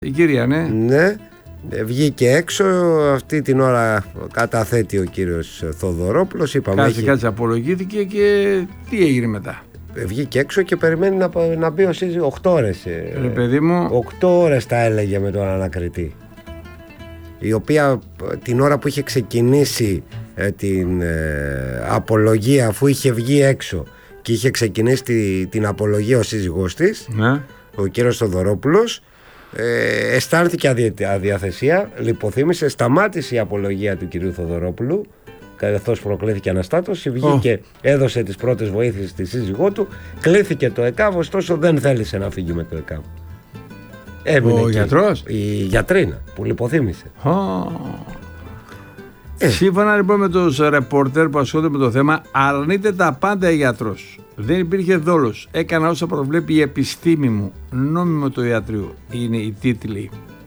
Η κυρία, ναι. Ναι, βγήκε έξω. Αυτή την ώρα καταθέτει ο κύριος Θοδωρόπουλος. Κάτσε, απολογήθηκε και τι έγινε μετά? Βγήκε έξω και περιμένει να μπει ο σύζυγος 8 ώρες. Ρε παιδί μου, 8 ώρες τα έλεγε με τον ανακριτή. Η οποία την ώρα που είχε ξεκινήσει την απολογία, αφού είχε βγει έξω και είχε ξεκινήσει την απολογία ο σύζυγός της, ναι, ο κύριος Θοδωρόπουλος, αισθάνθηκε αδιαθεσία, λιποθύμησε, σταμάτησε η απολογία του κυρίου Θοδωρόπουλου καθώς προκλήθηκε αναστάτωση, βγήκε, έδωσε τις πρώτες βοήθειες στη σύζυγό του, κλήθηκε το ΕΚΑΒ, ωστόσο δεν θέλησε να φύγει με το ΕΚΑΒ. Ο γιατρός? Η γιατρίνα που λιποθύμησε. Σύμφωνα λοιπόν με τους ρεπόρτερ που ασχολούνται με το θέμα, αρνείται τα πάντα η γιατρός. Δεν υπήρχε δόλος. Έκανα όσα προβλέπει η επιστήμη μου. Νόμιμο το ιατρείο. Είναι οι τίτλοι.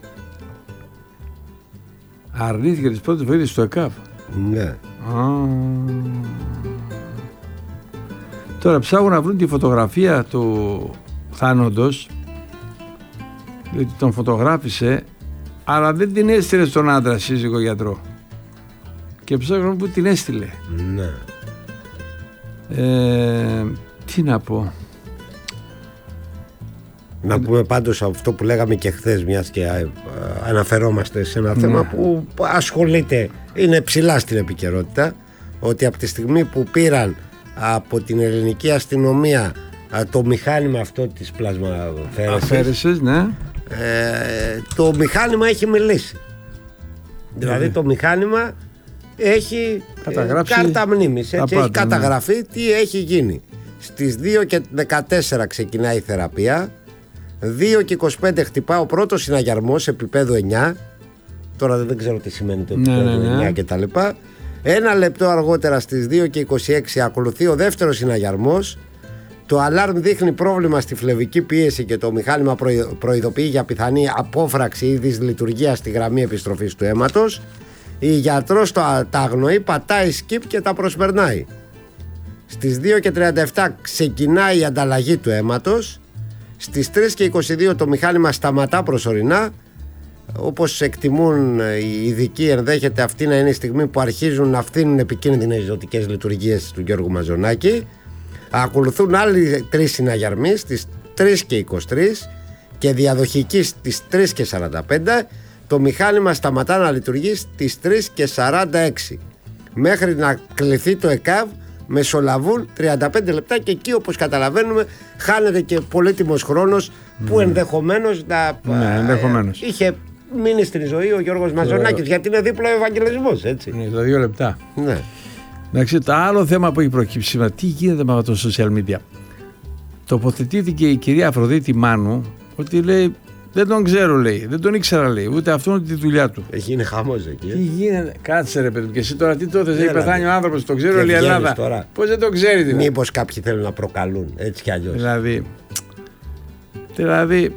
Αρνήθηκε τις πρώτες βοήθειες στο ΕΚΑΒ. Ναι. Τώρα ψάχνουν να βρουν τη φωτογραφία του θάνοντος, διότι τον φωτογράφησε, αλλά δεν την έστειλε στον άντρα σύζυγο γιατρό. Και ψάχνουν που την έστειλε. Ναι. Τι να πω. Να πούμε πάντως αυτό που λέγαμε και χθες, μιας και αναφερόμαστε σε ένα θέμα που ασχολείται, είναι ψηλά στην επικαιρότητα, ότι από τη στιγμή που πήραν από την ελληνική αστυνομία το μηχάνημα αυτό της πλασμαφαίρεσης, ναι, το μηχάνημα έχει μιλήσει. Δηλαδή το μηχάνημα έχει κάρτα μνήμης, έτσι, έχει καταγραφεί τι έχει γίνει. Στις 2:14 ξεκινάει η θεραπεία, 2:25 χτυπά ο πρώτος συναγερμός επίπεδο 9. Τώρα δεν ξέρω τι σημαίνει το επίπεδο 9 κτλ. Ένα λεπτό αργότερα στις 2:26 ακολουθεί ο δεύτερος συναγερμός. Το αλάρμ δείχνει πρόβλημα στη φλεβική πίεση και το μηχάνημα προειδοποιεί για πιθανή απόφραξη ή δυσλειτουργία στη γραμμή επιστροφής του αίματος. Η γιατρός τα αγνοεί, πατάει skip και τα προσπερνάει. Στις 2:37 ξεκινάει η ανταλλαγή του αίματος. Στις 3:22 το μηχάνημα σταματά προσωρινά. Όπως εκτιμούν οι ειδικοί, ενδέχεται αυτή να είναι η στιγμή που αρχίζουν να φθήνουν επικίνδυνες ζωτικές λειτουργίες του Γιώργου Μαζονάκη. Ακολουθούν άλλοι 3 συναγερμοί στις 3:23 και διαδοχική στις 3:45. Το μηχάνημα σταματά να λειτουργεί στις 3:46. Μέχρι να κληθεί το ΕΚΑΒ μεσολαβούν 35 λεπτά και εκεί, όπως καταλαβαίνουμε, χάνεται και πολύτιμος χρόνος που ενδεχομένως είχε μείνει στην ζωή ο Γιώργος Μαζονάκης, γιατί είναι δίπλα ο Ευαγγελισμός, έτσι. Είναι τα 2 λεπτά. Ναι. Εντάξει, το άλλο θέμα που έχει προκύψει σήμερα, τι γίνεται με το social media. Τοποθετήθηκε η κυρία Αφροδίτη Μάνου ότι λέει, δεν τον ξέρω, λέει, δεν τον ήξερα, λέει, ούτε αυτόν ούτε τη δουλειά του. Έχει γίνει χαμός εκεί. Τι γίνεται, κάτσε ρε παιδί, και εσύ τώρα τι το θες, έχει πεθάνει ο άνθρωπος, το ξέρω όλη η Ελλάδα. Πώς δεν το ξέρει δηλαδή. Μήπως κάποιοι θέλουν να προκαλούν, έτσι κι αλλιώς. Δηλαδή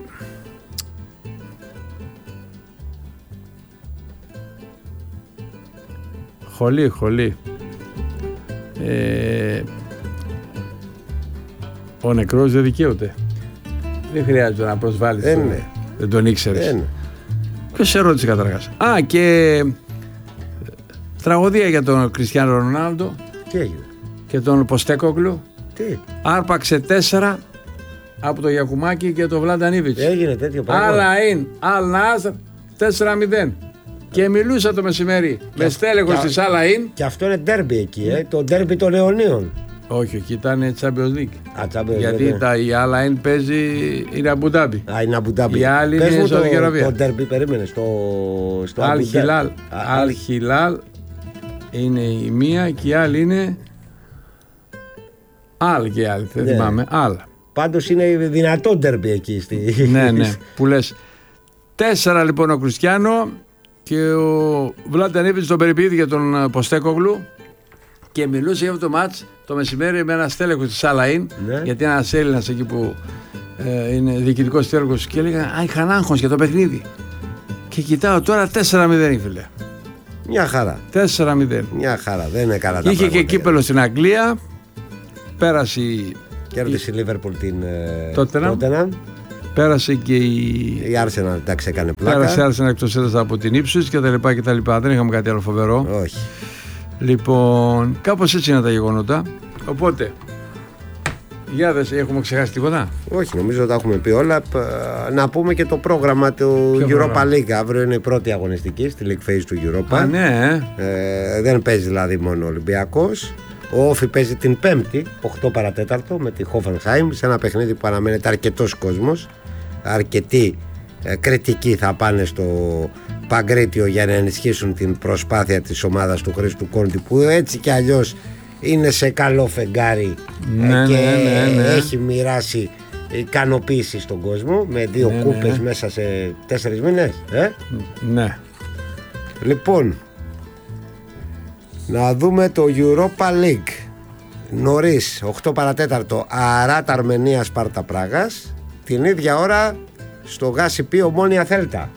χολή. Ο νεκρός δεν δικαίωται. Δεν χρειάζεται να προσβάλλεις. Δεν τον ήξερες. Ποιος σε ρώτησε καταρχάς? Και τραγωδία για τον Κριστιάνο Ρονάλντο. Τι έγινε? Και τον Ποστέκογλου. Τι? Άρπαξε 4 από το Γιακουμάκη και το Βλαντανίβιτς. Έγινε τέτοιο πράγμα? Αλ Νάσρ 4-0. Και μιλούσα το μεσημέρι με στέλεχος της Αλαΐν. Και αυτό είναι ντέρμπι εκεί, το ντέρμπι των αιωνίων. Όχι, εκεί ήταν Champions League. Γιατί η Αλαΐν παίζει, είναι Αμπουντάμπι. Είναι Αμπουντάμπι. Η άλλη είναι στο Δικαιολογία. Το ντέρμπι περίμενε στο Αλ Χιλάλ είναι η μία και η άλλη είναι Αλ και άλλη, δεν θυμάμαι. Πάντως είναι δυνατό ντέρμπι εκεί. Ναι, που λες. 4 λοιπόν ο Κριστιάνο και ο Βλαντανίβιτς τον περιποιήθηκε τον Ποστέκογλου και μιλούσε για αυτό το μάτς το μεσημέρι με ένα στέλεχος της Αλαΐν, γιατί είναι ένας Έλληνας εκεί που είναι διοικητικός στέλεχος, και έλεγα είχαν άγχος για το παιχνίδι. Και κοιτάω τώρα 4-0, φίλε. Μια χαρά. 4-0. Μια χαρά, δεν είναι καλά τα είχε και κύπελο στην Αγγλία. Πέρασε. Κέρδισε η Λίβερπουλ την Τότεναμ. Πέρασε και η Arsenal, εντάξει, έκανε πλάκα. Πέρασε η Arsenal εκτός έδρας από την Ipswich και τα λοιπά. Δεν είχαμε κάτι άλλο φοβερό. Όχι. Λοιπόν, κάπως έτσι είναι τα γεγονότα. Οπότε, για δες, έχουμε ξεχάσει τίποτα? Όχι, νομίζω ότι τα έχουμε πει όλα. Να πούμε και το πρόγραμμα του Europa League. Αύριο είναι η πρώτη αγωνιστική στη League Phase του Europa. Ναι. Δεν παίζει δηλαδή μόνο ο Ολυμπιακός. Ο Όφι παίζει την Πέμπτη, 8 παρατέταρτο, με τη Hoffenheim, σε ένα παιχνίδι που αναμένεται αρκετός κόσμος. Αρκετοί κριτικοί θα πάνε στο Παγκρίτιο για να ενισχύσουν την προσπάθεια της ομάδας του Χρήστου Κόντι, που έτσι κι αλλιώς είναι σε καλό φεγγάρι και έχει μοιράσει ικανοποίηση στον κόσμο με 2 κούπες μέσα σε 4 μήνες. Ναι. Λοιπόν, να δούμε το Europa League. Νωρίς, 8 παρατέταρτο, Αράτα Αρμενία Σπάρτα Πράγας. Την ίδια ώρα στο Γάσιπι Ομόνια Θέλτα.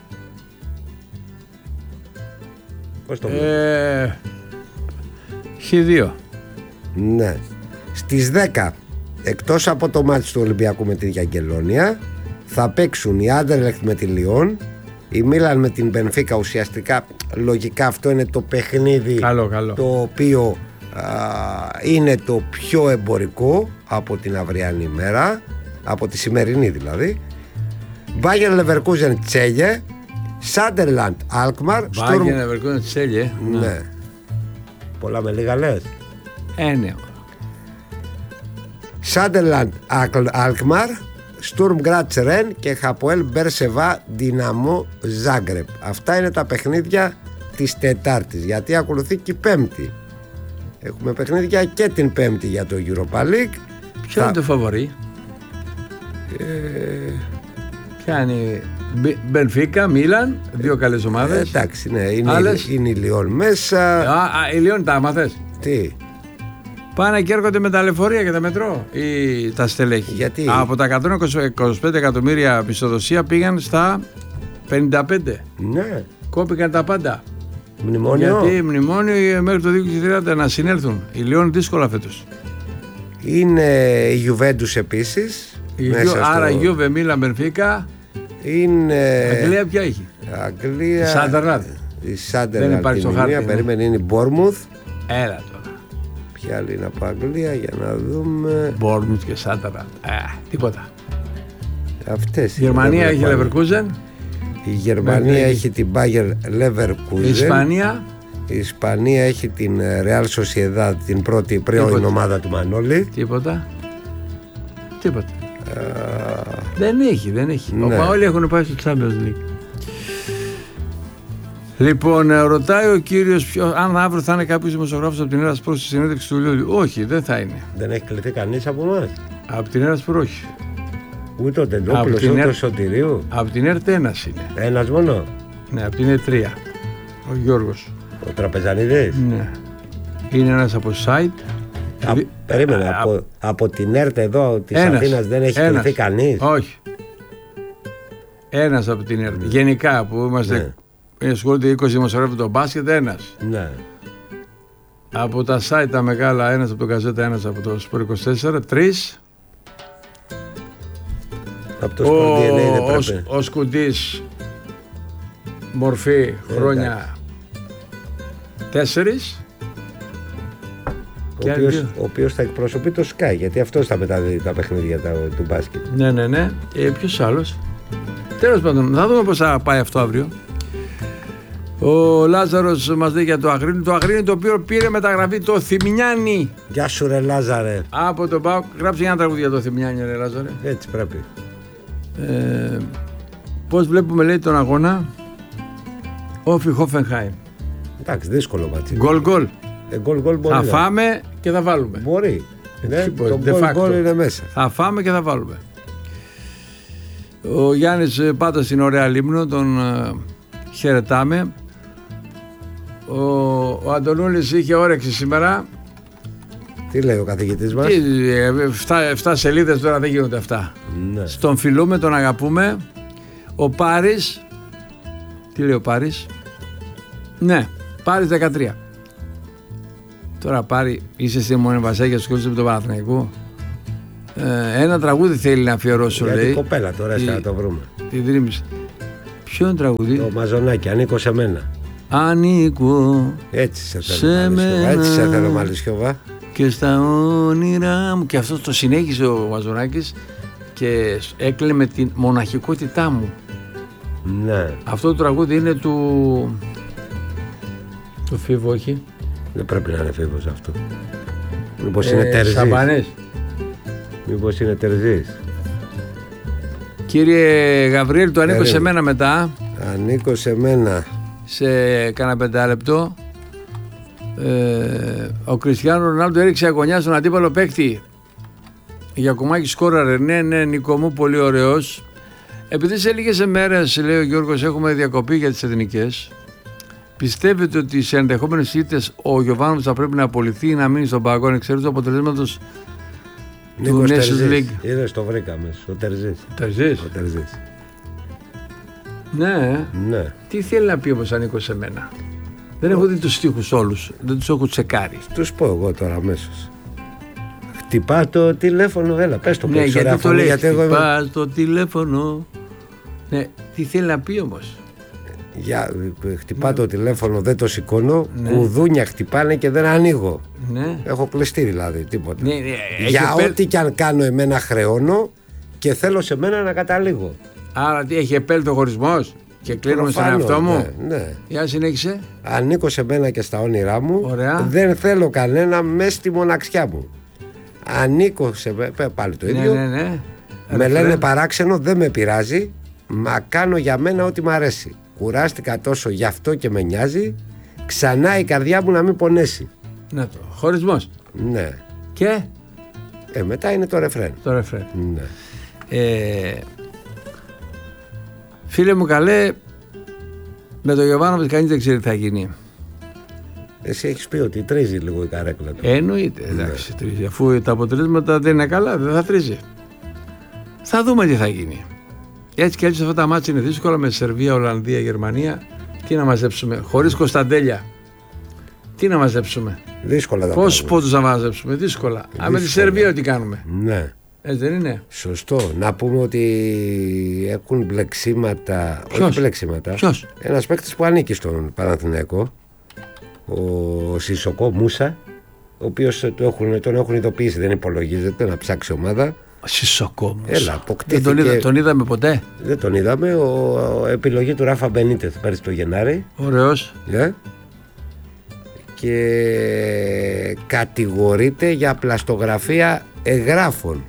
Πώς το βλέπεις? Χ2. Ναι. Στις 10, εκτός από το μάτς του Ολυμπιακού με την Γιαγκελόνια, θα παίξουν η Άντερλεχτ με τη Λιόν, η Μίλαν με την Μπενφίκα. Ουσιαστικά, λογικά αυτό είναι το παιχνίδι καλό. Το οποίο είναι το πιο εμπορικό από την αυριανή ημέρα, από τη σημερινή δηλαδή. Μπάγερ Λεβερκούζεν Τσέλιε, Σάντερλαντ Αλκμαρ. Μπάγερ Λεβερκούζεν Τσέλιε. Ναι. Πολλά με λίγα λες. Ναι. Σάντερλαντ Αλκμαρ, Στουρμ Γκράτς Ρεν και Χαποέλ Μπερσεβά Δυναμό Ζάγκρεπ. Αυτά είναι τα παιχνίδια της Τετάρτης, γιατί ακολουθεί και η Πέμπτη. Έχουμε παιχνίδια και την Πέμπτη για το Europa League. Ποιο είναι το φαβορί? Ποια είναι η Μπενφίκα, Μίλαν, 2 καλές ομάδες. Εντάξει, ναι, είναι η Λιόν μέσα. Η Λιόν τα άμαθες? Τι? Πάνε και έρχονται με τα λεωφορεία και τα μετρό ή τα στελέχη? Γιατί? Από τα 125 εκατομμύρια πιστοδοσία πήγαν στα 55. Ναι. Κόπηκαν τα πάντα. Μνημόνιο. Γιατί μνημόνιο μέχρι το 2030 να συνέλθουν. Η Λιόν δύσκολα φέτος. Είναι η Γιουβέντους επίσης. Άρα Γιούβε, Μίλαν, Μπενφίκα. Είναι... Αγγλία ποια έχει? Αγγλία... Η Σάντερλαντ. Δεν υπάρχει στο χάρτη. Περίμενε, είναι η Μπόρμουθ. Έλα τώρα. Ποια άλλη είναι από Αγγλία, για να δούμε. Μπόρμουθ και Σάντερλαντ. Τίποτα. Αυτές. Η Γερμανία έχει Leverkusen. Η Γερμανία έχει την Bayer Leverkusen. Η Ισπανία. Η Ισπανία έχει την Real Sociedad, την πρώτη πρώην ομάδα του Μανώλη. Τίποτα. Δεν έχει. Ναι. Όλοι έχουν πάει στο Champions League. Λοιπόν, ρωτάει ο κύριος αν αύριο θα είναι κάποιος δημοσιογράφος από την Έρα Σπορ στη συνέντευξη του Λιόλιου. Όχι, δεν θα είναι. Δεν έχει κληθεί κανείς από εμάς? Από την Έρα Σπορ όχι. Ούτε ο Τεντόπουλος, ούτε ο Σωτηρίου. Από την ΕΡΤ ένας είναι. Ένας μόνο? Ναι, από την ΕΡΤ 3. Ο Γιώργος. Ο Τραπεζανίδης. Ναι. Είναι ένας από site. Περίμενε, από την ΕΡΤ εδώ της Αθήνας δεν έχει κληθεί κανείς? Όχι. Ένας από την ΕΡΤ. Γενικά που είμαστε, ασχολούνται 20 δημοσιογράφοι το μπάσκετ, ένας. Ναι. Από τα site τα μεγάλα, ένας από το Gazeta, ένας από το Sport 24, 3. Από το Sport DNA δεν πρέπει. Ο Σκουντής, μορφή, χρόνια, 4. Ο οποίος θα εκπροσωπεί το Sky, γιατί αυτός θα μεταδίδει τα παιχνίδια του μπάσκετ. Ναι. Ποιος άλλος? Τέλος πάντων, θα δούμε πώς θα πάει αυτό αύριο. Ο Λάζαρος μας λέει για το Αγρίνι. Το Αγρίνι το οποίο πήρε μεταγραφή το Θημιάνι. Γεια σου ρε Λάζαρε. Από τον ΠΑΟΚ. Γράψε ένα τραγούδι για το Θημιάνι ρε Λάζαρε. Έτσι πρέπει. Πώς βλέπουμε λέει τον αγώνα? Όφι Χόφενχάιμ. Εντάξει, δύσκολο μάτσι. Γκολ. Θα μπορεί. φάμε και θα βάλουμε. Μπορεί. Το γκολ είναι μέσα. Θα φάμε και θα βάλουμε. Ο Γιάννης πάντα στην ωραία Λίμνο, τον χαιρετάμε. Ο Αντωνούλης είχε όρεξη σήμερα. Τι λέει ο καθηγητής μας? 7 σελίδες τώρα δεν γίνονται αυτά. Ναι. Στον φιλούμε, τον αγαπούμε. Ο Πάρης. Τι λέει ο Πάρης? Ναι, Πάρης 13. Τώρα Πάρη, είσαι στη Μονεβασιά και ασχολείσαι με τον Παναθηναϊκό. Ένα τραγούδι θέλει να αφιερώσω, λέει. Για την κοπέλα τώρα, να το βρούμε. Τη δρύμηση. Ποιο είναι τραγούδι? Το Μαζονάκι, ανήκω σε μένα. Ανήκω έτσι σε μένα. Έτσι σε θέλω, Μαλισιόβα. Και στα όνειρά μου. Και αυτό το συνέχισε ο Μαζονάκης και έκλαιε με την μοναχικότητά μου. Ναι. Αυτό το τραγούδι είναι του Φίβο, όχι? Δεν πρέπει να είναι Φίβος αυτό. Μήπως είναι Τερζής? Σαμπανές. Μήπως είναι Τερζής? Κύριε Γαβριέλ, το ανήκω σε μένα μετά. Ανήκω σε μένα. Σε κάνα 5 λεπτό. Ο Κριστιάνο Ρονάλντο έριξε αγωνιά στον αντίπαλο παίκτη. Γιακουμάκη σκόραρε. Ναι, Νίκο μου, πολύ ωραίος. Επειδή σε λίγες μέρες, λέει ο Γιώργος, έχουμε διακοπή για τις εθνικές, πιστεύετε ότι σε ενδεχόμενες ήττες ο Γιωβάνοβιτς θα πρέπει να απολυθεί ή να μείνει στον παγόνι, ξέρετε, του αποτελέσματος του Nations League? Είδες, το βρήκαμε. Ο Τερζής. Ο Τερζής. Ναι. Τι θέλει να πει όμως ανήκω σε μένα? Δεν έχω δει τους στίχους όλους. Δεν τους έχω τσεκάρει. Τους πω εγώ τώρα αμέσως. Χτυπά το τηλέφωνο, έλα, πες το. Ναι, γιατί το λέει, χτυπά το τηλέφωνο. Ναι, τι θέλει να πει όμως? Χτυπά το τηλέφωνο, δεν το σηκώνω. Κουδούνια χτυπάνε και δεν ανοίγω. Ναι. Έχω κλειστεί δηλαδή, τίποτα. Ναι, για ό,τι κι αν κάνω εμένα χρεώνω και θέλω σε μένα να καταλήγω. Άρα τι, έχει επέλθει ο χωρισμός και κλείνουμε στον εαυτό μου? Ναι. Για συνέχισε. Ανήκω σε μένα και στα όνειρά μου. Ωραία. Δεν θέλω κανένα μέσα στη μοναξιά μου. Ανήκω σε μένα, πάλι το ίδιο. Ναι. Με λένε παράξενο, δεν με πειράζει. Μα κάνω για μένα ό,τι μ' αρέσει. Κουράστηκα τόσο γι' αυτό και με νοιάζει. Ξανά η καρδιά μου να μην πονέσει. Ναι, το χωρισμός. Ναι. Και μετά είναι το ρεφρέν. Ναι. Φίλε μου καλέ, με το Γιωβάνοβιτς κανείς δεν ξέρει τι θα γίνει. Εσύ έχεις πει ότι τρίζει λίγο η καρέκλα του. Εννοείται, εντάξει, τρίζει. Αφού τα αποτελέσματα δεν είναι καλά, δεν θα τρίζει. Θα δούμε τι θα γίνει. Έτσι και έτσι αυτά τα μάτια είναι δύσκολα με Σερβία, Ολλανδία, Γερμανία. Τι να μαζέψουμε, χωρίς Κωνσταντέλια? Τι να μαζέψουμε? Δύσκολα τα πόσους πόντους να μαζέψουμε? Δύσκολα. Με τη Σερβία τι κάνουμε? Ναι. Έτσι δεν είναι? Σωστό. Να πούμε ότι έχουν μπλεξίματα. Όχι μπλεξίματα. Ποιος? Ένας παίκτης που ανήκει στον Παναθηναϊκό, ο Σισοκό Μούσα, ο οποίος τον έχουν ειδοποιήσει, δεν υπολογίζεται, να ψάξει ομάδα. Σισοκό Μούσα. Έλα, αποκτήθηκε. Τον είδαμε ποτέ? Δεν τον είδαμε. Επιλογή του Ράφα Μπενίτεθ πέρσι το Γενάρη. Ωραίος. Και κατηγορείται για πλαστογραφία εγγράφων.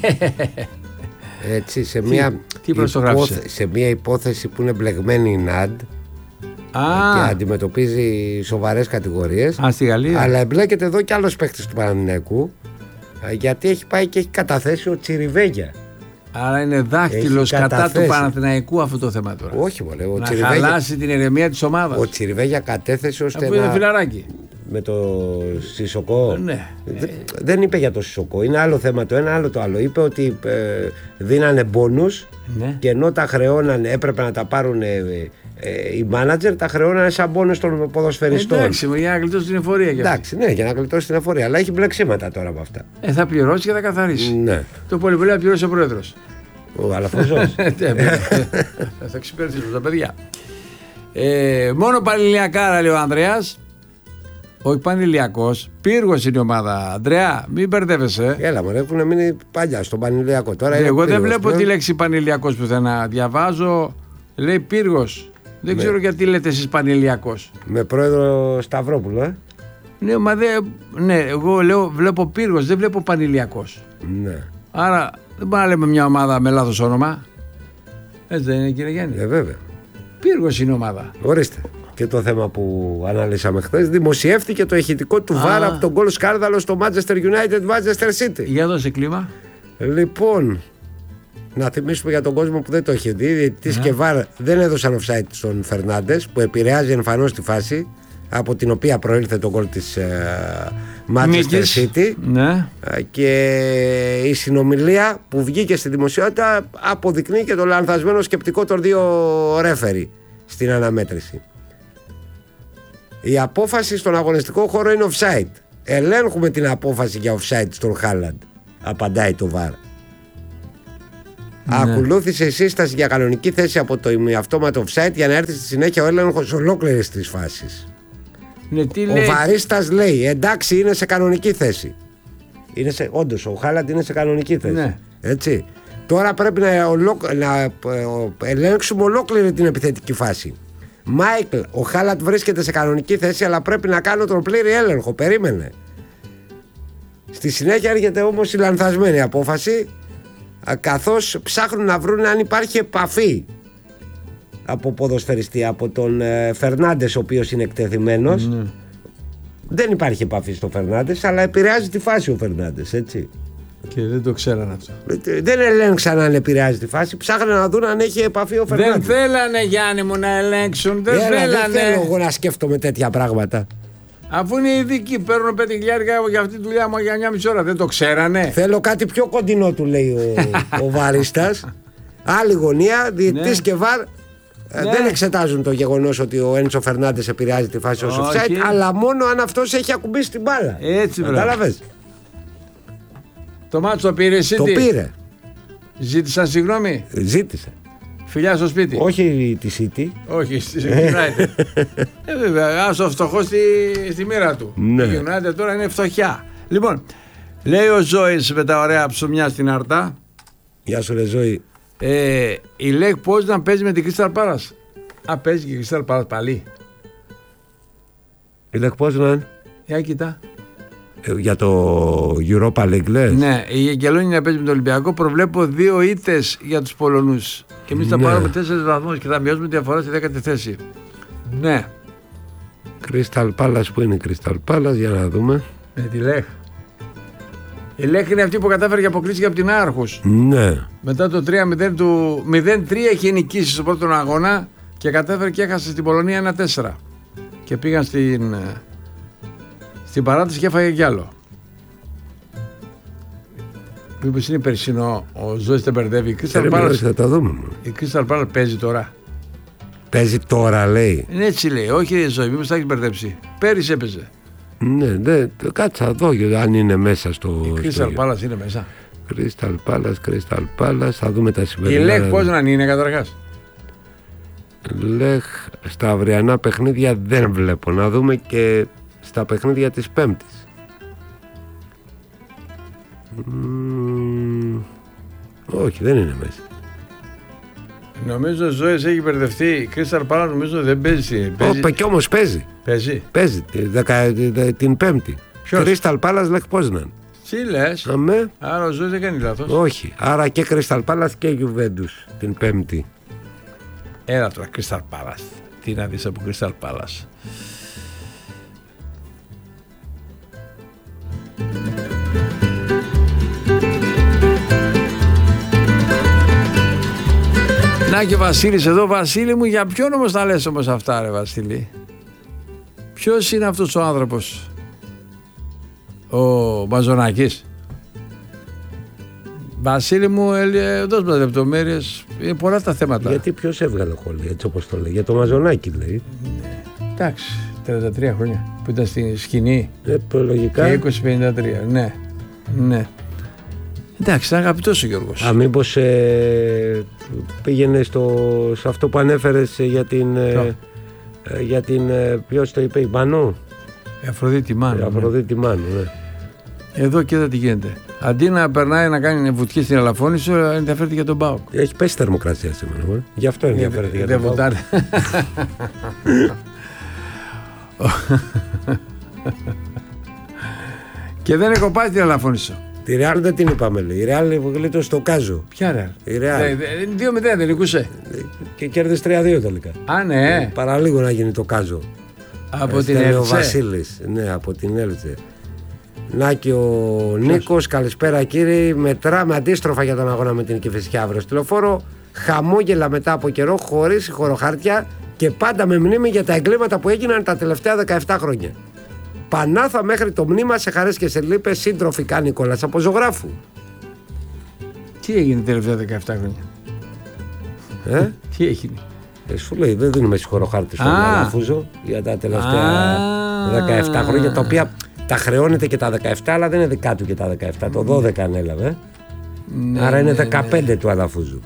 Έτσι, σε μια υπόθεση που είναι μπλεγμένη η ΝΑΝΤ και αντιμετωπίζει σοβαρές κατηγορίες. Στη Γαλλία. Αλλά εμπλέκεται εδώ κι άλλος παίκτης του Παναθηναϊκού, γιατί έχει πάει και έχει καταθέσει ο Τσιριβέγια. Άρα είναι δάχτυλος κατά του Παναθηναϊκού αυτό το θέμα τώρα. Όχι μωρέ, να χαλάσει την ηρεμία της ομάδας. Ο Τσιριβέγια κατέθεσε ώστε αφού είναι φιλαράκι. Με το Σισοκό. Ναι. Δεν είπε για το Σισοκό. Είναι άλλο θέμα το ένα, άλλο το άλλο. Είπε ότι δίνανε μπόνους, και ενώ τα χρεώνανε, έπρεπε να τα πάρουν οι μάνατζερ, τα χρεώνανε σαν μπόνους των ποδοσφαιριστών. Εντάξει, για να γλιτώσει την εφορία. Εντάξει, ναι, για να γλιτώσει την εφορία. Αλλά έχει μπλεξίματα τώρα από αυτά. Θα πληρώσει και θα καθαρίσει. Ναι. Το πολύ πολύ θα πληρώσει ο πρόεδρος. Ο Αλαφοζός. Θα εξυπηρετήσουν τα παιδιά. Μόνο πανηλιακάρα, λέει ο Ανδρέας. Όχι πανηλιακός, Πύργος είναι η ομάδα. Ανδρέα, μην μπερδεύεσαι. Έλα, μωρέ, έχουν μείνει παλιά στον πανηλιακό. Τώρα εγώ δεν βλέπω τη λέξη πανηλιακός πουθενά. Διαβάζω, λέει Πύργος. Δεν ξέρω γιατί λέτε εσείς πανηλιακός. Με πρόεδρο Σταυρόπουλο, Ναι, μα εγώ βλέπω Πύργος, δεν βλέπω πανηλιακός. Ναι. Άρα δεν μπορούμε να λέμε μια ομάδα με λάθος όνομα. Έτσι δεν είναι, κύριε Γιάννη? Βέβαια. Πύργος είναι η ομάδα. Ορίστε. Και το θέμα που αναλύσαμε χθες, δημοσιεύτηκε το ηχητικό του VAR από τον γκολ σκάρδαλο στο Manchester United Manchester City. Για δώσε κλίμα. Λοιπόν, να θυμίσουμε για τον κόσμο που δεν το έχει δει, οι διαιτητής και VAR δεν έδωσαν offside στον Φερνάντες, που επηρεάζει εμφανώς τη φάση από την οποία προήλθε το γκολ της Manchester City. Ναι. Και η συνομιλία που βγήκε στη δημοσιότητα αποδεικνύει και το λανθασμένο σκεπτικό των δύο ρέφερι στην αναμέτρηση. Η απόφαση στον αγωνιστικό χώρο είναι offside. Ελέγχουμε την απόφαση για offside στον Χάλαντ. απαντάει το VAR. Ακολούθησε η σύσταση για κανονική θέση από το ημιαυτόματο offside για να έρθει στη συνέχεια ο έλεγχος ολόκληρης της φάσης. Ναι, ο βαρίστας λέει εντάξει, είναι σε κανονική θέση. Όντως ο Χάλαντ είναι σε κανονική θέση. Ναι. Έτσι. Τώρα πρέπει να ελέγξουμε ολόκληρη την επιθετική φάση. Μάικλ, ο Χάλαντ βρίσκεται σε κανονική θέση, αλλά πρέπει να κάνω τον πλήρη έλεγχο. Περίμενε. Στη συνέχεια έρχεται όμως η λανθασμένη απόφαση, καθώς ψάχνουν να βρουν αν υπάρχει επαφή από ποδοσφαιριστή, από τον Φερνάντες, ο οποίος είναι εκτεθειμένος. Δεν υπάρχει επαφή στο Φερνάντες, αλλά επηρεάζει τη φάση ο Φερνάντες, έτσι. Και δεν το ξέραν αυτό. Δεν ελέγξαν αν επηρεάζει τη φάση, ψάχναν να δουν αν έχει επαφή ο Φερνάντες. Δεν θέλανε, Γιάννη μου, να ελέγξουν. Δεν θέλανε. Δεν θέλω εγώ να σκέφτομαι τέτοια πράγματα. Αφού είναι ειδικοί, παίρνουν 5.000 για αυτή τη δουλειά μου για 1,5 ώρα. Δεν το ξέρανε. Θέλω κάτι πιο κοντινό, του λέει ο βαρίστας. Άλλη γωνία, διαιτητής και βαρ. Δεν εξετάζουν το γεγονός ότι ο Έντσο Φερνάντες επηρεάζει τη φάση ως offside, αλλά μόνο αν αυτός έχει ακουμπήσει την μπάλα. Έτσι, κατάλαβες. Το μάτσο το πήρε εσύ? Το πήρε. Ζήτησαν συγγνώμη? Ζήτησε. Φιλιά στο σπίτι. Όχι τη City. Όχι, στη United. Βέβαια, άσο φτωχό στη μοίρα του. Ναι. Η United τώρα είναι φτωχιά. Λοιπόν, λέει ο Ζώης με τα ωραία ψωμιά στην Αρτά. Γεια σου, ρε Ζώη. Η Λεκ πώς να παίζει με την Crystal Palace? Παίζει και η Crystal Palace πάλι. Η Λεκ πώς να είναι? Για κοίτα. Για το Europa League λες? Ναι, η Αγγελόνη να παίζει με τον Ολυμπιακό. Προβλέπω 2 ήττες για τους Πολωνούς. Και εμείς θα πάρουμε 4 βαθμούς και θα μειώσουμε τη διαφορά στη 10η θέση. Ναι. Crystal Palace, που είναι η Crystal Palace, για να δούμε. Με τη Λεχ. Η Λεχ είναι αυτή που κατάφερε και αποκλείστηκε από την Άρχους. Ναι. Μετά το 3-0 του 0-3 είχε νικήσει στο πρώτο αγώνα και κατάφερε και έχασε στην Πολωνία 1-4. Και πήγαν στην παράταση και έφαγε κι άλλο. Μήπως είναι περσινό, ο Ζώης δεν μπερδεύει. Η Crystal Palace παίζει τώρα. Παίζει τώρα, λέει. Είναι έτσι λέει, όχι Ζώη, μήπως τα έχεις μπερδέψει. Πέρυσι έπαιζε. Ναι, κάτσε να δω αν είναι μέσα στο... Η Crystal Palace είναι μέσα. Crystal Palace, θα δούμε τα σημερινά. Η Λεχ πώς να είναι καταρχάς? Λεχ στα αυριανά παιχνίδια δεν βλέπω. Να δούμε και στα παιχνίδια της Πέμπτης. Όχι, δεν είναι μέσα. Νομίζω ο Ζώης έχει μπερδευτεί. Η Crystal Palace νομίζω δεν παίζει. Κι όμως παίζει. Παίζει την Πέμπτη. Ποιος? Crystal Palace, Λεχ Πόζναν. Τι λες? Αμέ. Άρα ο Ζώης δεν κάνει λάθος. Όχι. Άρα και Crystal Palace και Juventus την Πέμπτη. Έλα τώρα Crystal Palace. Τι να δεις από Crystal Palace? Να και Βασίλης εδώ. Βασίλη μου, για ποιον όμως τα λες όμως αυτά, ρε Βασίλη? Ποιος είναι αυτός ο άνθρωπος? Ο Μαζονάκης? Βασίλη μου, δώσ' μας λεπτομέρειες. Είναι πολλά τα θέματα. Γιατί ποιος έβγαλε χολή, έτσι όπως το λέει? Για το Μαζονάκη λέει. Εντάξει, 33 χρόνια που ήταν στη σκηνή. Λογικά. Και 20-53, ναι. Εντάξει, είναι αγαπητός ο Γιώργος. Μήπως πήγαινε σε αυτό που ανέφερες για την ποιος το είπε, η Μάνου? Αφροδίτη Μάνου. Αφροδίτη Μάνου, ναι. Εδώ και δεν τι γίνεται. Αντί να περνάει να κάνει βουτιές στην Αλαφώνησο, ενδιαφέρεται για τον ΠΑΟΚ. Έχει πέσει θερμοκρασία σήμερα. Γι' αυτό ενδιαφέρεται για τον ΠΑΟΚ. Και δεν έχω πάει στην Αλαφώνησο. Τη Ρεάλ δεν την είπαμε, λέει. Η Ρεάλ γλίτωσε στο Κάζο. Ποια Ρεάλ? Η Ρεάλ. 2-0 δεν νικούσε. Και κέρδισε 3-2 τελικά. Α, ναι. Παραλίγο να γίνει το Κάζο. Από την Έλτσε. Ο Βασίλης. Ναι, από την Έλτσε. Να και ο Νίκος, καλησπέρα κύριε. Μετράμε αντίστροφα για τον αγώνα με την Κηφισιά αύριο στη Λεωφόρο. Χαμόγελα μετά από καιρό, χωρίς χωροχάρτια και πάντα με μνήμη για τα εγκλήματα που έγιναν τα τελευταία 17 χρόνια. Πανάθα μέχρι το μνήμα, σε χαρές και σε λύπες, σύντροφικά Νικόλας από Ζωγράφου. Τι έγινε τα τελευταία 17 χρόνια? Τι έγινε? Σου λέει, δεν δίνουμε συγχωροχάρτη στον Αλαφούζο για τα τελευταία 17 χρόνια, τα οποία Τα χρεώνεται και τα 17, αλλά δεν είναι δικά του και τα 17. Το 12 ανέλαβε. Ναι, άρα είναι 15 του Αλαφούζου.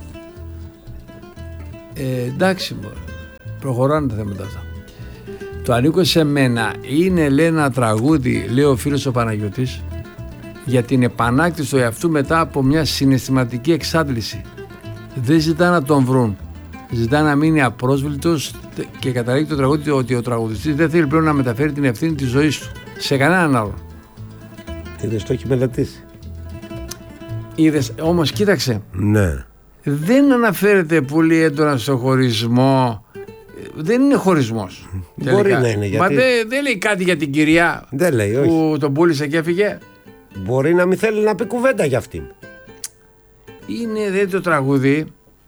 Εντάξει, προχωράνε τα θέματα αυτά. Το ανήκω σε μένα είναι, λέει, ένα τραγούδι, λέει ο φίλος ο Παναγιώτης, για την επανάκτηση του εαυτού μετά από μια συναισθηματική εξάντληση. Δεν ζητά να τον βρουν. Ζητά να μείνει απρόσβλητος και καταλήγει το τραγούδι ότι ο τραγουδιστής δεν θέλει πλέον να μεταφέρει την ευθύνη της ζωής του σε κανέναν άλλον. Είδες, το έχει μελετήσει. Είδες, όμως κοίταξε. Ναι. Δεν αναφέρεται πολύ έντονα στο χωρισμό. Δεν είναι χωρισμός. Μπορεί να είναι. Γιατί... Μα δεν λέει κάτι για την κυρία δεν λέει, που όχι. τον πούλησε και έφυγε. Μπορεί να μην θέλει να πει κουβέντα για αυτήν. Είναι το τραγούδι.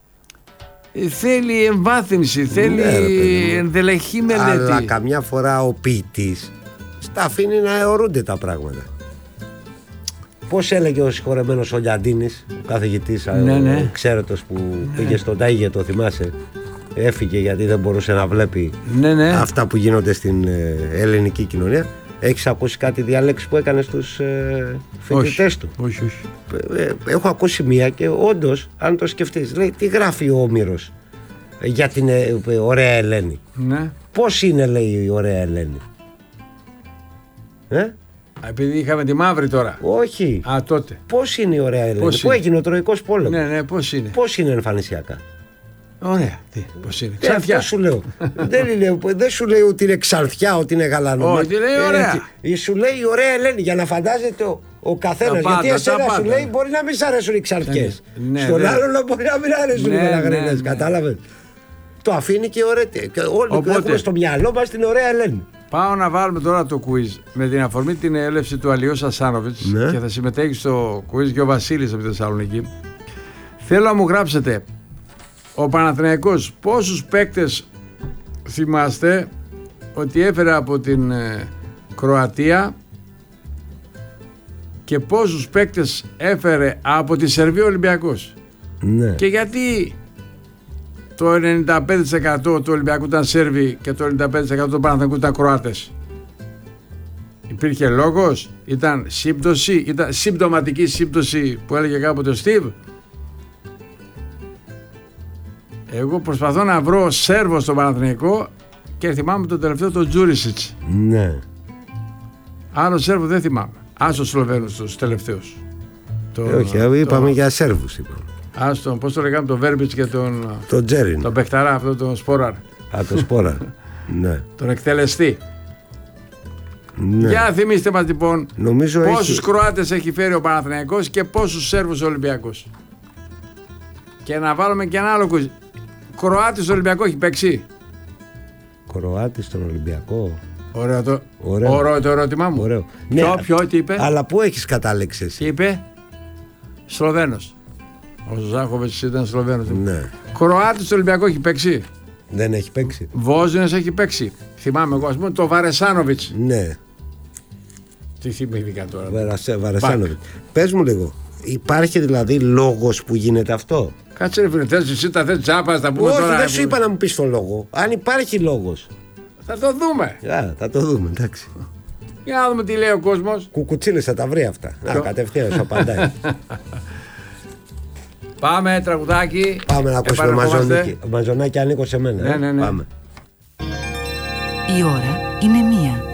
Θέλει εμβάθυνση, θέλει ενδελεχή μελέτη. Αλλά καμιά φορά ο ποιητής στα αφήνει να αιωρούνται τα πράγματα. Πώς έλεγε ο συγχωρεμένος ο Λιαντίνης, ο καθηγητής, ο ξέρετος που πήγε στον Ταΐγε, το θυμάσαι. Έφυγε γιατί δεν μπορούσε να βλέπει αυτά που γίνονται στην ελληνική κοινωνία. Έχεις ακούσει κάτι διαλέξεις που έκανε στους φοιτητές του? Όχι. Έχω ακούσει μία και όντως, αν το σκεφτείς, λέει, τι γράφει ο Όμηρος για την ωραία Ελένη. Ναι. Πώς είναι, λέει, η ωραία Ελένη? Επειδή είχαμε τη μαύρη τώρα. Όχι. Τότε. Πώς είναι η ωραία Ελένη? Πού έγινε ο Τροϊκός Πόλεμος? Ναι, πώς είναι? Πώς είναι εμφανισιακά? Ωραία. Πώς είναι? Ξανθιά. Αυτό σου λέω. Δεν σου λέει ότι είναι ξανθιά, ότι είναι γαλανωμένη. Όχι, λέει ωραία. Σου λέει η ωραία Ελένη, για να φαντάζεται ο καθένας. Γιατί εσένα σου λέει μπορεί να μην σ' αρέσουν οι ξανθιές. Στον άλλον μπορεί να μην αρέσουν οι μελαγρινές. Κατάλαβες? Το αφήνει και ωραία. Όλοι έχουμε στο μυαλό μας την ωραία Ελένη. Πάω να βάλουμε τώρα το quiz με την αφορμή την έλευση του Αλιός Ασάνοβιτς και θα συμμετέχει στο quiz και ο Βασίλης από τη Θεσσαλονίκη. Θέλω να μου γράψετε, ο Παναθηναϊκός πόσους παίκτες θυμάστε ότι έφερε από την Κροατία και πόσους παίκτες έφερε από τη Σερβία ο Ολυμπιακός? Ναι. Και γιατί το 95% του Ολυμπιακού ήταν Σέρβοι και το 95% του Παναθηναϊκού ήταν Κροάτες? Υπήρχε λόγος? Ήταν σύμπτωση? Ήταν συμπτωματική σύμπτωση που έλεγε κάποτε ο Στίβ? Εγώ προσπαθώ να βρω Σέρβο στο Παναθηναϊκό και θυμάμαι το τελευταίο τον Τζούρισιτς. Ναι. Άλλο Σέρβο δεν θυμάμαι. Άσο Σλοβαίνους τους τελευταίους. Όχι, είπαμε για Σέρβους. Άστον, πώς το λέγαμε, τον Βέρμπιτς και τον Τζέριν. Τον παιχταρά, αυτό τον Σπόραρ. Τον Σπόραρ. Ναι. Τον εκτελεστή. Ναι. Για θυμίστε μας λοιπόν, νομίζω πόσους Κροάτες έχει φέρει ο Παναθηναϊκός και πόσους Σέρβους ο Ολυμπιακός. Και να βάλουμε και ένα άλλο κουζ. Κροάτης στον Ολυμπιακό έχει παίξει? Κροάτης στον Ολυμπιακό. Ωραίο το ερώτημά μου. Ωραίο. Ποιο, τι είπε? Αλλά πού έχεις κατάληξει εσύ? Τι είπε? Σλοβαίνος. Ο Ζάχοβιτς ήταν Σλοβαίνος. Ναι. Κροάτης στον Ολυμπιακό έχει παίξει? Δεν έχει παίξει. Βόσνιος έχει παίξει. Θυμάμαι εγώ, ας πούμε, το Βαρεσάνοβιτς. Ναι. Τι θυμήθηκα τώρα? Βαρεσάνοβιτς. Πες μου λίγο, υπάρχει δηλαδή λόγος που γίνεται αυτό? Κάτσε ρε φίλε, θες εσύ τα θες τσάπα, θα πούμε. Όχι, τώρα. δεν σου είπα να μου πεις τον λόγο. Αν υπάρχει λόγος. Θα το δούμε. Θα το δούμε, εντάξει. Για να δούμε τι λέει ο κόσμος. Κουκουτσίλες θα τα βρει αυτά. Κατευθείαν σου απαντάει. Πάμε τραγουδάκι. Πάμε να ακούσουμε Μαζονάκι. Μαζονάκι ανήκω σε μένα. Ναι. Πάμε. Η ώρα είναι 1.